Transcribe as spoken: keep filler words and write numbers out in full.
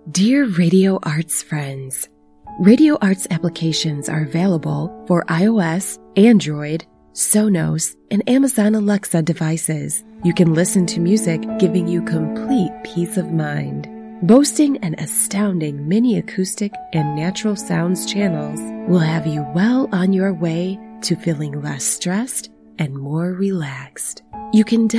Dear Radio Arts friends, Radio Arts applications are available for iOS, Android, Sonos, and Amazon Alexa devices. You can listen to music giving you complete peace of mind. Boasting an astounding mini acoustic and natural sounds channels will have you well on your way to feeling less stressed and more relaxed. You can